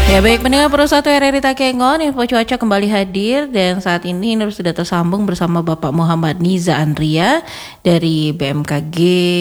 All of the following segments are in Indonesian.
Ya baik, pendengar Pro 1 RRI Takengon, info cuaca kembali hadir dan saat ini sudah tersambung bersama Bapak Muhammad Niza Andria dari BMKG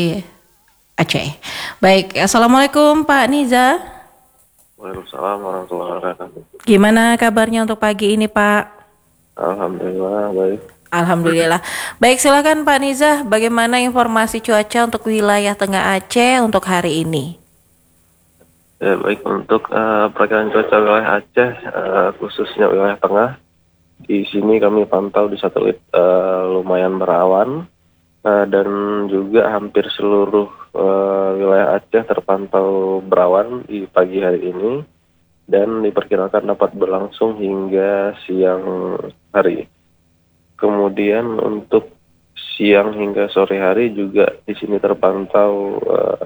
Aceh. Baik, Assalamualaikum Pak Niza. Waalaikumsalam warahmatullahi wabarakatuh. Gimana kabarnya untuk pagi ini Pak? Alhamdulillah baik. Alhamdulillah. Baik, silakan Pak Niza, bagaimana informasi cuaca untuk wilayah Tengah Aceh untuk hari ini? Ya, baik untuk perakiraan cuaca wilayah Aceh, khususnya wilayah tengah. Di sini kami pantau di satelit lumayan berawan dan juga hampir seluruh wilayah Aceh terpantau berawan di pagi hari ini dan diperkirakan dapat berlangsung hingga siang hari. Kemudian untuk siang hingga sore hari juga di sini terpantau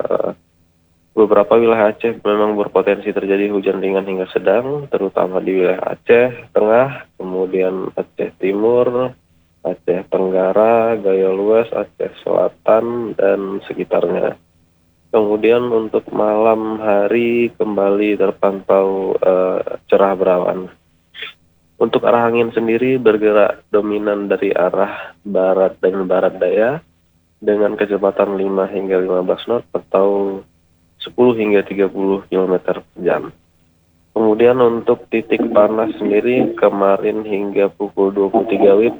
beberapa wilayah Aceh memang berpotensi terjadi hujan ringan hingga sedang, terutama di wilayah Aceh Tengah, kemudian Aceh Timur, Aceh Tenggara, Gaya Luas, Aceh Selatan, dan sekitarnya. Kemudian untuk malam hari kembali terpantau cerah berawan. Untuk arah angin sendiri bergerak dominan dari arah barat dan barat daya dengan kecepatan 5 hingga 15 knot atau 10 hingga 30 km per jam. Kemudian untuk titik panas sendiri kemarin hingga pukul 23 WIB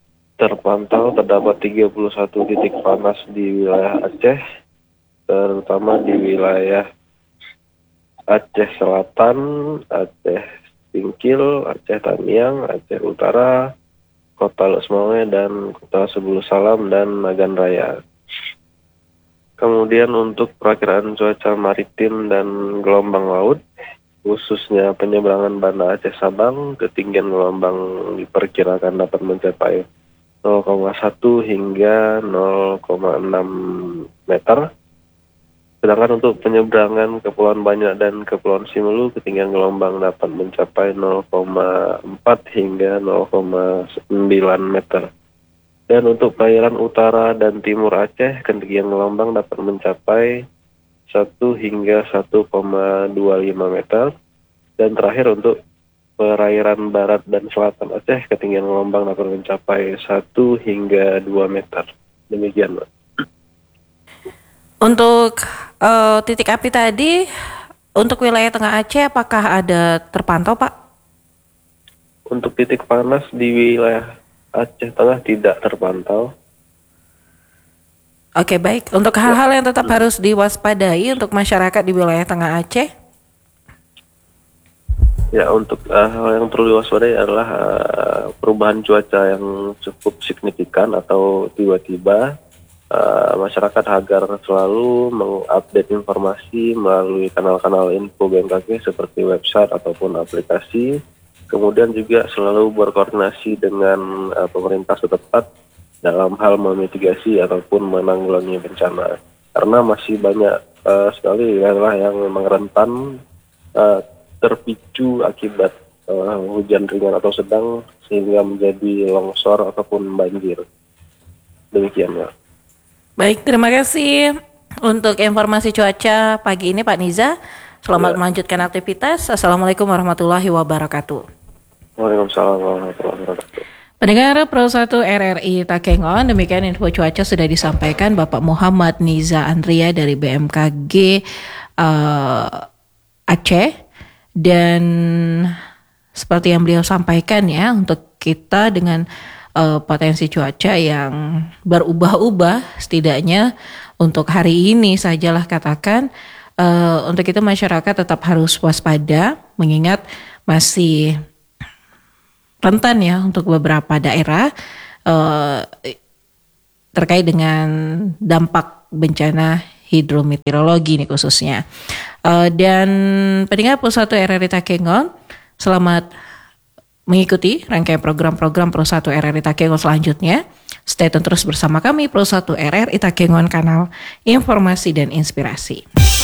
terdapat 31 titik panas di wilayah Aceh, terutama di wilayah Aceh Selatan, Aceh Singkil, Aceh Tamiang, Aceh Utara, Kota Lesmawe, dan Kota Sebulu Salam dan Nagan Raya. Kemudian untuk perakiraan cuaca maritim dan gelombang laut, khususnya penyeberangan Banda Aceh Sabang, ketinggian gelombang diperkirakan dapat mencapai 0,1 hingga 0,6 meter. Sedangkan untuk penyeberangan Kepulauan Banyak dan Kepulauan Simelu, ketinggian gelombang dapat mencapai 0,4 hingga 0,9 meter. Dan untuk perairan utara dan timur Aceh, ketinggian gelombang dapat mencapai 1 hingga 1,25 meter. Dan terakhir untuk perairan barat dan selatan Aceh, ketinggian gelombang dapat mencapai 1 hingga 2 meter. Demikian, Pak. Untuk titik api tadi, untuk wilayah Tengah Aceh apakah ada terpantau Pak? Untuk titik panas di wilayah Aceh Tengah tidak terpantau. Oke, baik. Untuk hal-hal yang tetap harus diwaspadai untuk masyarakat di wilayah Tengah Aceh? Ya, untuk hal yang perlu diwaspadai adalah perubahan cuaca yang cukup signifikan atau tiba-tiba. Masyarakat agar selalu mengupdate informasi melalui kanal-kanal info BMKG seperti website ataupun aplikasi. Kemudian juga selalu berkoordinasi dengan pemerintah setempat dalam hal memitigasi ataupun menanggulangi bencana. Karena masih banyak sekali wilayah yang memang rentan terpicu akibat hujan ringan atau sedang sehingga menjadi longsor ataupun banjir. Demikian, ya. Baik, terima kasih untuk informasi cuaca pagi ini Pak Niza. Selamat melanjutkan aktivitas. Assalamualaikum warahmatullahi wabarakatuh. Waalaikumsalam warahmatullahi wabarakatuh. Pendengar Pro 1 RRI Takengon, demikian info cuaca sudah disampaikan Bapak Muhammad Niza Andria dari BMKG Aceh. Dan seperti yang beliau sampaikan ya, untuk kita dengan potensi cuaca yang berubah-ubah, setidaknya untuk hari ini sajalah katakan, untuk itu masyarakat tetap harus waspada mengingat masih rentan ya untuk beberapa daerah terkait dengan dampak bencana hidrometeorologi ini khususnya. Dan pendengar Pro 1 RRI Takengon, selamat mengikuti rangkaian program-program Pro 1 RRI Takengon selanjutnya. Stay tune terus bersama kami Pro 1 RRI Takengon, kanal informasi dan inspirasi.